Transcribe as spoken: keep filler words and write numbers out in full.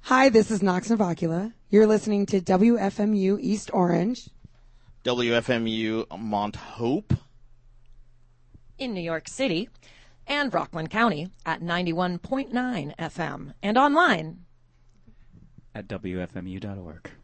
Hi, this is Nox Novacula. You're listening to W F M U East Orange. W F M U Mont Hope. In New York City. And Rockland County at ninety-one point nine F M. And online at W F M U dot org.